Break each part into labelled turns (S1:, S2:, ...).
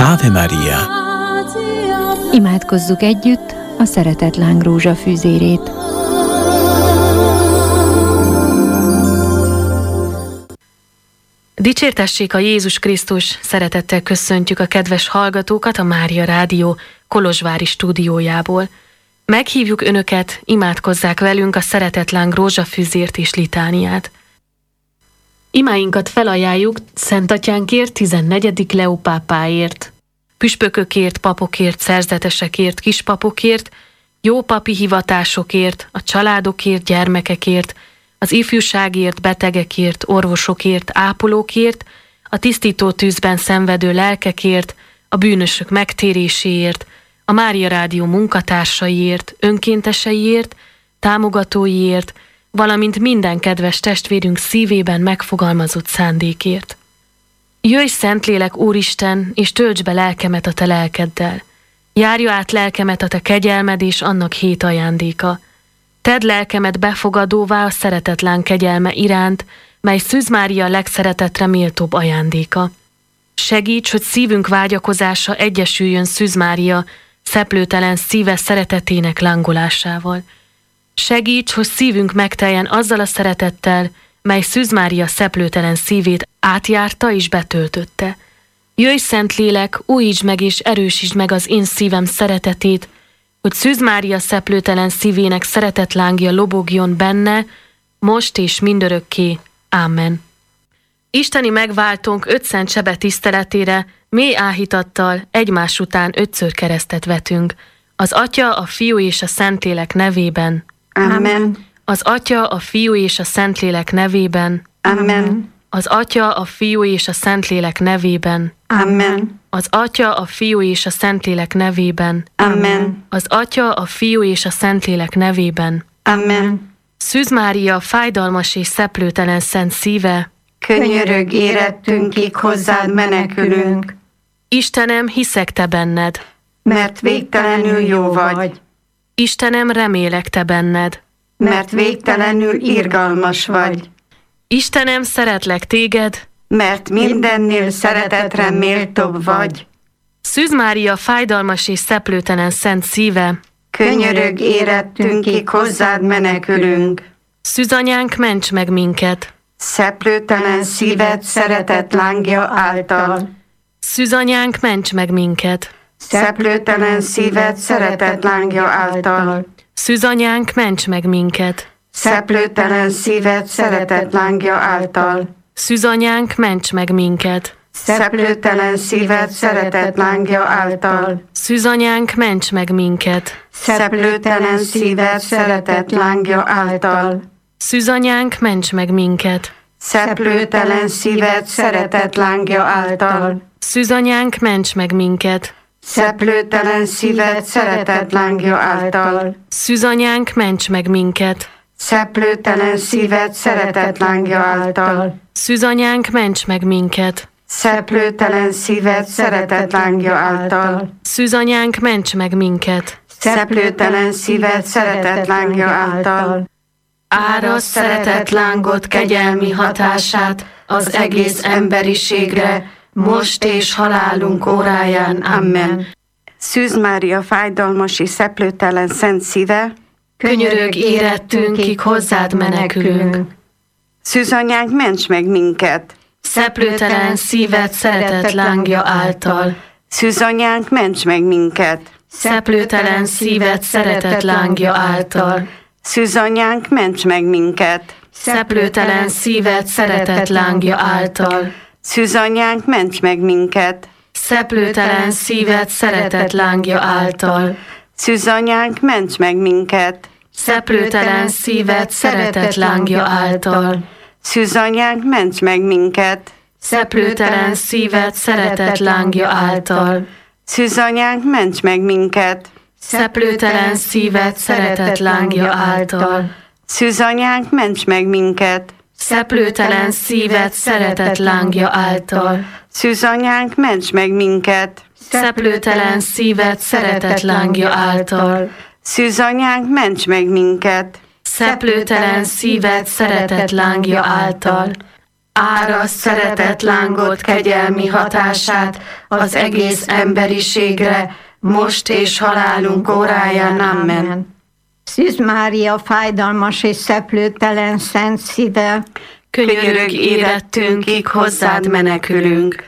S1: Ave Maria.
S2: Imádkozzuk együtt a szeretet láng fűzérét.
S3: Dicsértessék a Jézus Krisztus, szeretettel köszöntjük a kedves hallgatókat a Mária Rádió kolozsvári stúdiójából. Meghívjuk Önöket, imádkozzák velünk a szeretetláng rózsafűzért és litániát. Imáinkat felajánljuk Szent Atyánkért, 14. Leó pápáért, püspökökért, papokért, szerzetesekért, kispapokért, jó papi hivatásokért, a családokért, gyermekekért, az ifjúságért, betegekért, orvosokért, ápolókért, a tisztító tűzben szenvedő lelkekért, a bűnösök megtéréséért, a Mária Rádió munkatársaiért, önkénteseiért, támogatóiért, valamint minden kedves testvérünk szívében megfogalmazott szándékért. Jöjj, Szentlélek, Úristen, és töltsd be lelkemet a te lelkeddel. Járja át lelkemet a te kegyelmed és annak 7 ajándéka. Tedd lelkemet befogadóvá a szeretetlán kegyelme iránt, mely Szűz Mária legszeretettre méltóbb ajándéka. Segíts, hogy szívünk vágyakozása egyesüljön Szűz Mária szeplőtelen szíve szeretetének lángolásával. Segíts, hogy szívünk megteljen azzal a szeretettel, mely Szűz Mária szeplőtelen szívét átjárta és betöltötte. Jöjj, Szentlélek, újítsd meg és erősítsd meg az én szívem szeretetét, hogy Szűz Mária szeplőtelen szívének szeretetlángja lobogjon benne, most és mindörökké. Ámen. Isteni megváltónk 5 szent sebe tiszteletére mély áhítattal egymás után 5-ször keresztet vetünk. Az Atya, a Fiú és a Szentlélek nevében.
S4: Amen.
S3: Az Atya, a Fiú és a Szentlélek nevében.
S4: Amen.
S3: Az Atya, a Fiú és a Szentlélek nevében.
S4: Amen.
S3: Az Atya, a Fiú és a Szentlélek nevében.
S4: Amen.
S3: Az Atya, a Fiú és a Szentlélek nevében.
S4: Amen.
S3: Szűz Mária fájdalmas és szeplőtelen szent szíve,
S4: Könyörög érettünkig, hozzád menekülünk,
S3: Istenem, hiszek te benned.
S4: mert végtelenül jó vagy,
S3: Istenem, remélek te benned.
S4: mert végtelenül irgalmas vagy,
S3: Istenem, szeretlek téged.
S4: mert mindennél szeretetre méltóbb vagy.
S3: Szűz Mária fájdalmas és szeplőtelen szent szíve,
S4: Könyörög érettünkig, hozzád menekülünk.
S3: Szűzanyánk, ments meg minket.
S4: Szeplőtelen szíved szeretet lángja által.
S3: Szűzanyánk, ments meg minket.
S4: Szeplőtelen szíved szeretet lángja által.
S3: Szűzanyánk, ments meg minket.
S4: Szeplőtelen szíved szeretet lángja által.
S3: Szűzanyánk, ments meg minket.
S4: Szeplőtelen szíved szeretet lángja által.
S3: Szűzanyánk, ments meg minket.
S4: Szeplőtelen szíved szeretet lángja által.
S3: Szűzanyánk, ments meg minket.
S4: Szeplőtelen szíved szeretet lángja által.
S3: Szűzanyánk, ments meg minket.
S4: Szeplőtelen szíved szeretet lángja által.
S3: Szűzanyánk, ments meg minket.
S4: Szeplőtelen szíved szeretet lángja által.
S3: Szűzanyánk, ments meg minket.
S4: Szeplőtelen szíved szeretet lángja által.
S3: Szűzanyánk, ments meg minket.
S4: Szeplőtelen szíved szeretet lángja által.
S3: Árasz szeretet lángot kegyelmi hatását az egész emberiségre, most és halálunk óráján. Amen.
S4: Szűz Mária fájdalmas és szeplőtelen szent szíve,
S3: Könyörög érettünkig, hozzád menekülünk.
S4: Szűzanyánk, ments meg minket!
S3: Szeplőtelen szíved szeretet lángja által.
S4: Szűzanyánk, ments meg minket!
S3: Szeplőtelen szíved szeretet lángja által.
S4: Szűzanyánk, ments meg minket!
S3: Szeplőtelen szíved szeretet lángja által.
S4: Szűzanyánk, ments meg minket!
S3: Szeplőtelen szíved szeretet lángja által.
S4: Szűzanyánk, ments meg minket!
S3: Szeplőtelen szíved szeretet lángja által.
S4: Szűzanyánk, ments meg minket!
S3: Szeplőtelen szíved szeretet lángja által.
S4: Szűzanyánk, ments meg minket!
S3: Szeplőtelen szíved szeretet lángja által.
S4: Szűzanyánk, ments meg minket!
S3: Szeplőtelen szíved szeretet lángja által.
S4: Szűzanyánk, ments meg minket!
S3: Szeplőtelen szíved szeretet lángja által.
S4: Szűzanyánk, ments meg minket!
S3: Szeplőtelen szíved szeretet lángja által.
S4: Áraszt szeretet lángot, kegyelmi hatását az egész emberiségre, most és halálunk óráján. Amen.
S1: Szűz Mária, fájdalmas és szeplőtelen szent szíve,
S4: Könyörögj érettünkig, hozzád menekülünk.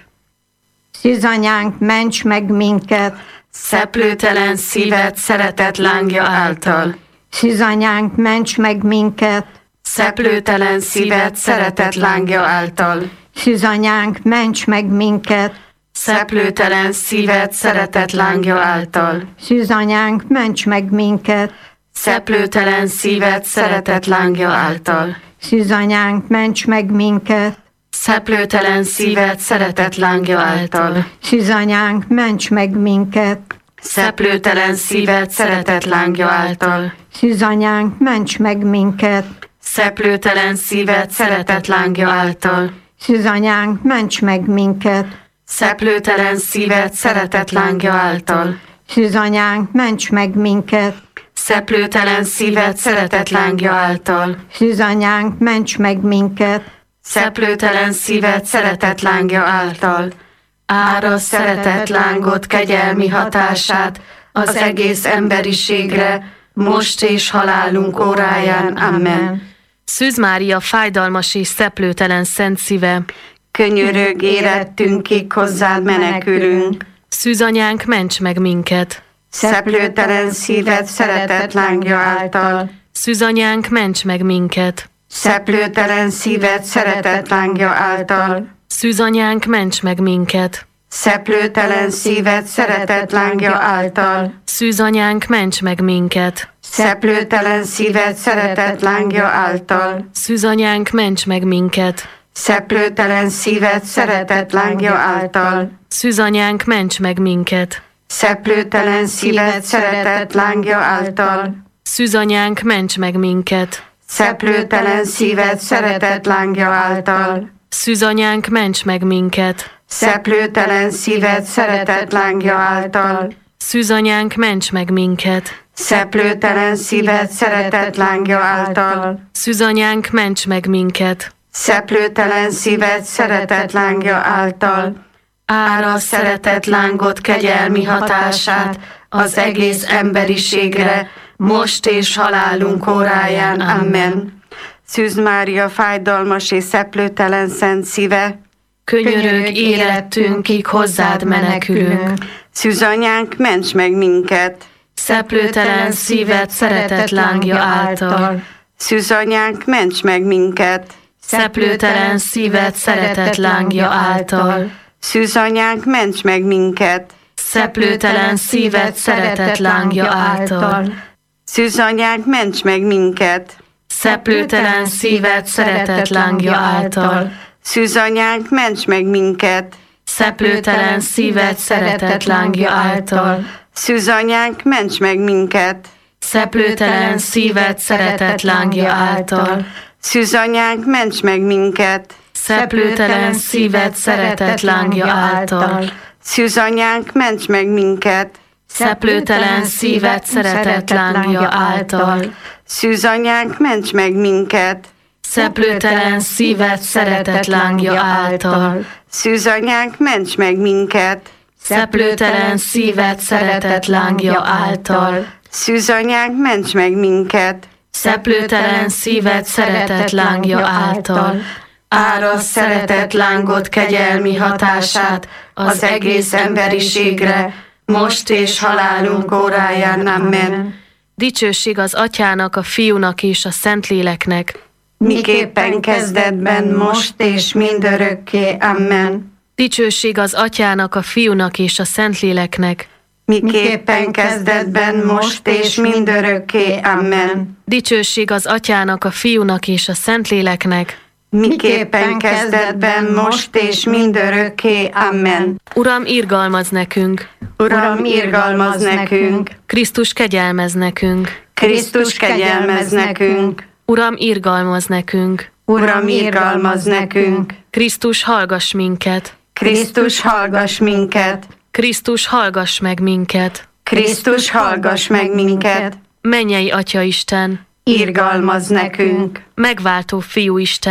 S1: Szűz anyánk, ments meg minket,
S4: Szeplőtelen szíved szeretet lángja által.
S1: Szűz anyánk, ments meg minket,
S4: Szeplőtelen szíved szeretet lángja által.
S1: Szűz anyánk, ments meg minket,
S4: Szeplőtelen szíved szeretet lángja által.
S1: Szűz anyánk, ments meg minket,
S4: Szeplőtelen szíved szeretet lángja által.
S1: Szűz anyánk, ments meg minket,
S4: Szeplőtelen szíved szeretet lángja által.
S1: Szűz anyánk, ments meg minket,
S4: Szeplőtelen szíved szeretet lángja által.
S1: Szűz anyánk, ments meg minket,
S4: Szeplőtelen szíved szeretet lángja által.
S1: Szűz anyánk, ments meg minket,
S4: Szeplőtelen szíved szeretet lángja által.
S1: Szűz anyánk, ments meg minket,
S4: Szeplőtelen szíved szeretet lángja által.
S1: Szűz anyánk, ments meg minket,
S4: Szeplőtelen szíved szeretet lángja által. Áraszt szeretet lángot, kegyelmi hatását az egész emberiségre, most és halálunk óráján. Amen.
S3: Szűz Mária, fájdalmas és szeplőtelen szent szíve,
S4: Könyörögj érettünkig, hozzád menekülünk.
S3: Szűz anyánk, ments meg minket.
S4: Szeplőtelen szíved szeretet lángja által.
S3: Szűz anyánk, ments meg minket.
S4: Szeplőtelen szíved szeretet lángja által.
S3: Szűz anyánk, ments meg minket.
S4: Szeplőtelen szíved szeretet lángja által.
S3: Szűz anyánk, ments meg minket.
S4: Szeplőtelen szíved szeretet lángja által.
S3: Szűz anyánk, ments meg minket.
S4: Szeplőtelen szíved szeretet lángja által.
S3: Szűz anyánk, ments meg minket.
S4: Szeplőtelen szíved szeretet lángja által.
S3: Szűz anyánk, ments meg minket.
S4: Szeplőtelen szíved szeretet lángja által.
S3: Szűz anyánk, ments meg minket.
S4: Szeplőtelen szíved szeretet lángja által.
S3: Szűz anyánk, ments meg minket.
S4: Szeplőtelen szíved szeretet lángja által.
S3: Szűz anyánk, ments meg minket.
S4: Szeplőtelen szíved szeretet lángja által. Áraszt szeretet lángot, kegyelmi hatását az egész emberiségre, most és halálunk óráján. Amen. Szűz Mária, fájdalmas és szeplőtelen szent szíve,
S3: Könyörögj érettünkig, hozzád menekülünk.
S4: Szűz anyánk, ments meg minket.
S3: Szeplőtelen szíved szeretet lángja által.
S4: Szűz anyánk, ments meg minket.
S3: Szeplőtelen szíved szeretet lángja által.
S4: Szűz anyánk, ments meg minket.
S3: Szeplőtelen szíved szeretet lángja által.
S4: Szűz anyánk, ments meg minket.
S3: Szeplőtelen szíved szeretet lángja által.
S4: Szűz anyánk, ments meg minket.
S3: Szeplőtelen szíved szeretet lángja által.
S4: Szűz anyánk, ments meg minket.
S3: Szeplőtelen szíved szeretet lángja által.
S4: Szűz anyánk, ments meg minket.
S3: Szeplőtelen szíved szeretet lángja által.
S4: Szűz anyánk, ments meg minket.
S3: Szeplőtelen szíved szeretet lángja által.
S4: Szűz anyánk, ments meg minket.
S3: Szeplőtelen szíved szeretet lángja által.
S4: Szűz anyánk, ments meg minket.
S3: Szeplőtelen szíved szeretet lángja által.
S4: Szűz anyánk, ments meg minket.
S3: Szeplőtelen szíved szeretet lángja által.
S4: Áraszt szeretet lángot, kegyelmi hatását az egész emberiségre, most és halálunk óráján. Amen.
S3: Dicsőség az Atyának, a Fiúnak és a Szentléleknek,
S4: miképpen kezdetben, most és mindörökké. Amen.
S3: Dicsőség az Atyának, a Fiúnak és a Szentléleknek,
S4: miképpen kezdetben, most és mindörökké. Amen.
S3: Dicsőség az Atyának, a Fiúnak és a Szentléleknek,
S4: miképpen kezdetben, most és mindörökké. Amen.
S3: Uram, irgalmazz nekünk!
S4: Uram, irgalmazz nekünk!
S3: Krisztus, kegyelmezz nekünk!
S4: Krisztus, kegyelmezz nekünk!
S3: Uram, irgalmazz nekünk!
S4: Uram, irgalmazz nekünk!
S3: Krisztus, hallgass minket!
S4: Krisztus, hallgass minket!
S3: Krisztus, hallgass meg minket!
S4: Krisztus, hallgass meg minket!
S3: Mennyei Atya Isten!
S4: Irgalmazz nekünk!
S3: Megváltó Fiú Isten!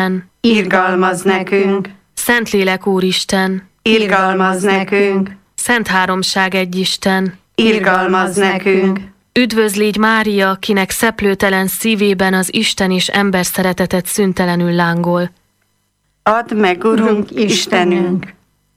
S4: irgalmaz nekünk.
S3: Szentlélek Úristen,
S4: Irgalmaz nekünk.
S3: Szent Háromság Egyisten,
S4: Irgalmaz nekünk.
S3: üdvözlégy Mária, kinek szeplőtelen szívében az Isten és ember szeretetet szüntelenül lángol.
S4: Add meg, Urunk, Istenünk,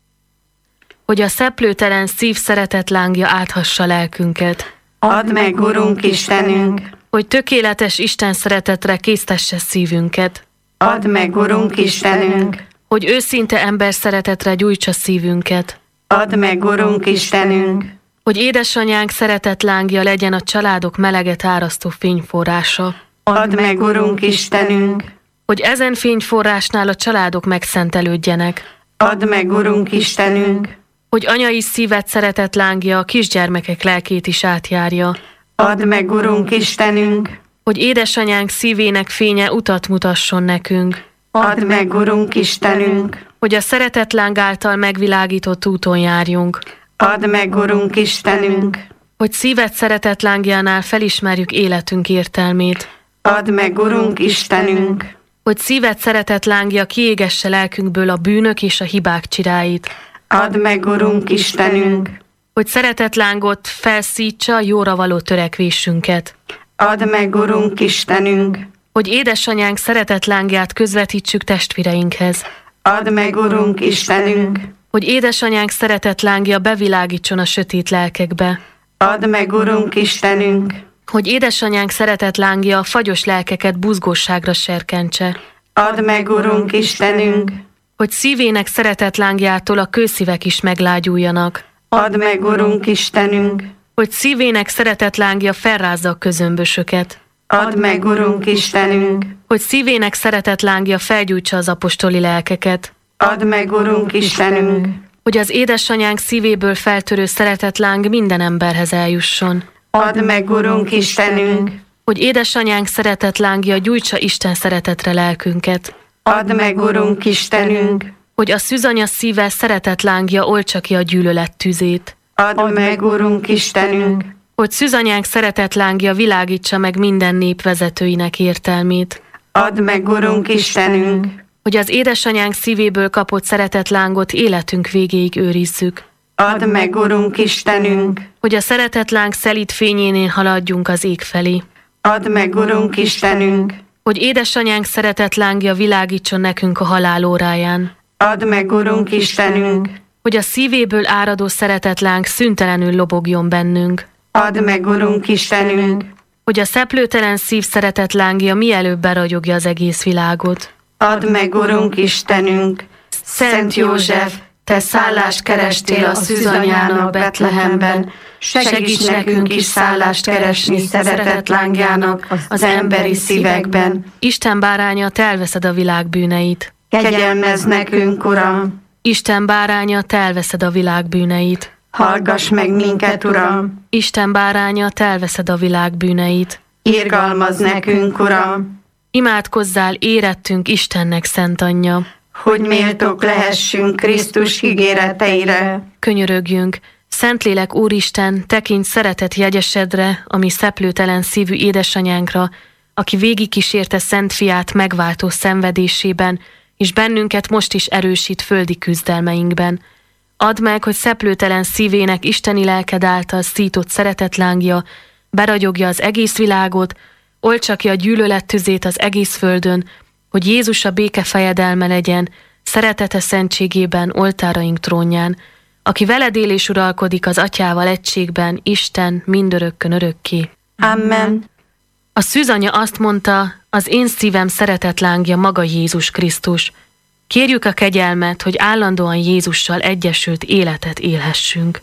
S3: Hogy a szeplőtelen szív szeretet lángja áthassa lelkünket.
S4: add meg, Urunk, Istenünk,
S3: Hogy tökéletes Isten szeretetre késztesse szívünket.
S4: add meg, Urunk, Istenünk,
S3: Hogy őszinte ember szeretetre gyújtsa szívünket.
S4: add meg, Urunk, Istenünk,
S3: Hogy édesanyánk szeretet lángja legyen a családok meleget árasztó fényforrása.
S4: add meg, Urunk, Istenünk,
S3: Hogy ezen fényforrásnál a családok megszentelődjenek.
S4: add meg, Urunk, Istenünk,
S3: Hogy anyai szíved szeretet lángja a kisgyermekek lelkét is átjárja.
S4: add meg, Urunk, Istenünk,
S3: Hogy édesanyánk szívének fénye utat mutasson nekünk.
S4: add meg, Urunk, Istenünk,
S3: Hogy a szeretetláng által megvilágított úton járjunk.
S4: add meg, Urunk, Istenünk,
S3: Hogy szíved szeretetlángjánál felismerjük életünk értelmét.
S4: add meg, Urunk, Istenünk,
S3: Hogy szíved szeretetlángja kiégesse lelkünkből a bűnök és a hibák csiráit.
S4: add meg, Urunk, Istenünk,
S3: Hogy szeretetlángot felszítsa jóra való törekvésünket.
S4: add meg, Urunk, Istenünk,
S3: Hogy édesanyánk szeretetlángját közvetítsük testvéreinkhez.
S4: add meg, Urunk, Istenünk,
S3: Hogy édesanyánk szeretetlángja bevilágítson a sötét lelkekbe.
S4: add meg, Urunk, Istenünk,
S3: Hogy édesanyánk szeretetlángja a fagyos lelkeket buzgóságra serkentse.
S4: add meg, Urunk, Istenünk,
S3: Hogy szívének szeretetlángjától a kőszívek is meglágyuljanak.
S4: add meg, Urunk, Istenünk,
S3: Hogy szívének szeretetlángja felrázza a közömbösöket.
S4: add meg, Urunk, Istenünk,
S3: Hogy szívének szeretetlángja felgyújtsa az apostoli lelkeket.
S4: add meg, Urunk, Istenünk,
S3: Hogy az édesanyánk szívéből feltörő szeretetláng minden emberhez eljusson.
S4: add meg, Urunk, Istenünk,
S3: Hogy édesanyánk szeretetlángja gyújtsa Isten szeretetre lelkünket.
S4: add meg, Urunk, Istenünk,
S3: Hogy a szűzanya szíve szeretetlángja oltsa ki a gyűlölet tüzét.
S4: add meg, Urunk, Istenünk,
S3: Hogy szűzanyánk szeretetlángja világítsa meg minden nép vezetőinek értelmét.
S4: add meg, Urunk, Istenünk,
S3: Hogy az édesanyánk szívéből kapott szeretetlángot életünk végéig őrizzük.
S4: add meg, Urunk, Istenünk,
S3: Hogy a szeretetláng szelíd fényénél haladjunk az ég felé.
S4: add meg, Urunk, Istenünk,
S3: Hogy édesanyánk szeretetlángja világítson nekünk a halál óráján.
S4: add meg, Urunk, Istenünk,
S3: Hogy a szívéből áradó szeretetláng szüntelenül lobogjon bennünk.
S4: add meg, Urunk, Istenünk,
S3: Hogy a szeplőtelen szív szeretetlángja mielőbb beragyogja az egész világot.
S4: add meg, Urunk, Istenünk,
S3: Szent József, te szállást kerestél a szűzanyának Betlehemben, segíts nekünk is szállást keresni szeretetlángjánnak az emberi szívekben. Isten báránya, te elveszed a világ bűneit.
S4: kegyelmezz nekünk, Uram,
S3: Isten báránya, te elveszed a világ bűneit.
S4: hallgass meg minket, Uram,
S3: Isten báránya, te elveszed a világ bűneit.
S4: irgalmazz nekünk, Uram,
S3: Imádkozzál érettünk Istennek szent anyja.
S4: hogy méltók lehessünk Krisztus ígéreteire.
S3: Könyörögjünk, Szentlélek Úristen, tekints szeretet jegyesedre, ami szeplőtelen szívű édesanyánkra, aki végigkísérte Szent Fiát megváltó szenvedésében, és bennünket most is erősít földi küzdelmeinkben. Add meg, hogy szeplőtelen szívének isteni lelked által szított szeretetlángja beragyogja az egész világot, oltsa ki a gyűlölet tüzét az egész földön, hogy Jézus a béke fejedelme legyen, szeretete szentségében, oltáraink trónján, aki veled él és uralkodik az Atyával egységben, Isten mindörökkön örökké.
S4: Amen.
S3: A szűzanya azt mondta, az én szívem szeretetlángja maga Jézus Krisztus. Kérjük a kegyelmet, hogy állandóan Jézussal egyesült életet élhessünk.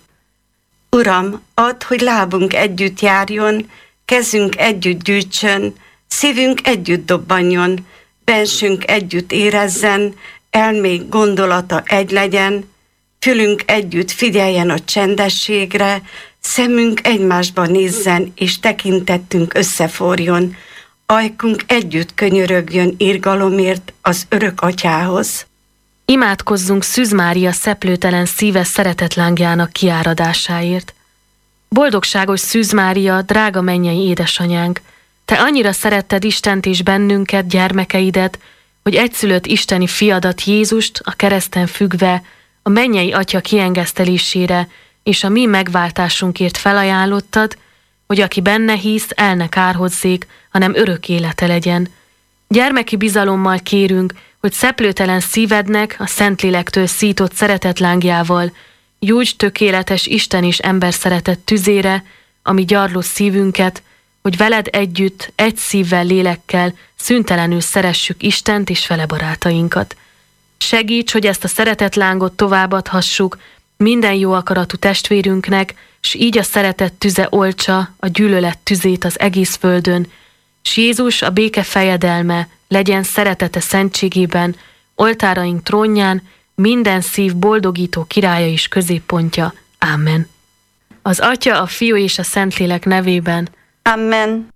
S4: Uram, add, hogy lábunk együtt járjon, kezünk együtt gyűjtsön, szívünk együtt dobbanjon, bensünk együtt érezzen, elménk gondolata egy legyen, fülünk együtt figyeljen a csendességre, szemünk egymásba nézzen, és tekintettünk összeforjon, ajkunk együtt könyörögjön irgalomért az örök Atyához.
S3: Imádkozzunk Szűz Mária szeplőtelen szíve szeretetlángjának kiáradásáért. Boldogságos Szűz Mária, drága mennyei édesanyánk, te annyira szeretted Istent és bennünket, gyermekeidet, hogy egyszülött isteni fiadat Jézust a kereszten függve a mennyei Atya kiengesztelésére és a mi megváltásunkért felajánlottad, hogy aki benne hisz, el ne kárhozzék, hanem örök élete legyen. Gyermeki bizalommal kérünk, hogy szeplőtelen szívednek a Szentlélektől szított szeretetlángjával gyújts tökéletes Isten és ember szeretet tüzére, ami gyarló szívünket, hogy veled együtt, egy szívvel, lélekkel szüntelenül szeressük Istent és vele barátainkat. Segíts, hogy ezt a szeretetlángot továbbadhassuk minden jó akaratú testvérünknek, s így a szeretet tüze oltsa a gyűlölet tüzét az egész földön, s Jézus a béke fejedelme legyen szeretete szentségében, oltáraink trónján, minden szív boldogító királya és középpontja. Amen. Az Atya, a Fiú és a Szentlélek nevében.
S4: Amen.